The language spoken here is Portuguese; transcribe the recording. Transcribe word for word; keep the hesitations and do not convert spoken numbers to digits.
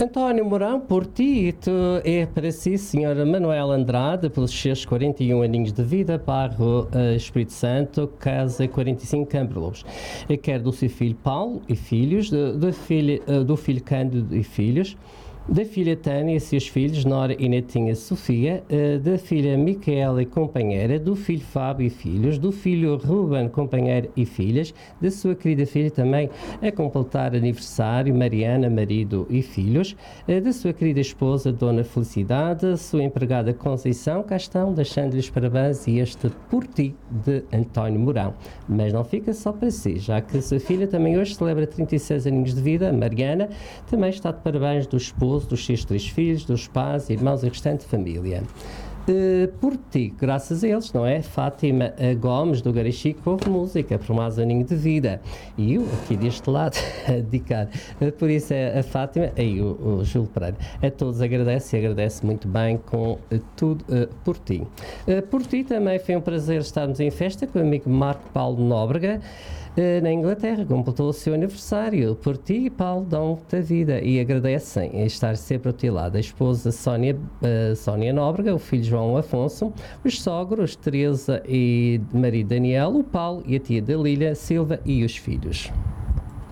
António Mourão, por ti, tu é para si, senhora Manuela Andrade, pelos seus quarenta e um aninhos de vida, bairro uh, Espírito Santo, casa quarenta e cinco, Câmara Lobos. Quer do seu filho Paulo e filhos, do, do, filho, uh, do filho Cândido e filhos, da filha Tânia e seus filhos, Nora e netinha Sofia, da filha Micaela e companheira, do filho Fábio e filhos, do filho Ruben, companheiro e filhas, da sua querida filha também a completar aniversário, Mariana, marido e filhos, da sua querida esposa, Dona Felicidade, sua empregada Conceição, cá estão, deixando-lhes parabéns e este por ti, de António Mourão. Mas não fica só para si, já que a sua filha também hoje celebra trinta e seis aninhos de vida, Mariana, também está de parabéns do esposo, dos seus três filhos, dos pais, irmãos e restante família. Uh, por ti, graças a eles, não é? Fátima uh, Gomes, do Garachico, houve música por mais um aninho de vida. E eu, aqui deste lado, a dedicar. Uh, por isso, é a Fátima, aí o, o Júlio Pereira, a todos agradece e agradece muito bem com uh, tudo uh, por ti. Uh, por ti também foi um prazer estarmos em festa com o amigo Marco Paulo Nóbrega, na Inglaterra, completou o seu aniversário. Por ti, Paulo, dão-te a vida e agradecem estar sempre ao teu lado. A esposa Sónia, uh, Sónia Nóbrega, o filho João Afonso, os sogros Teresa e marido Daniel, o Paulo e a tia Dalília Silva e os filhos.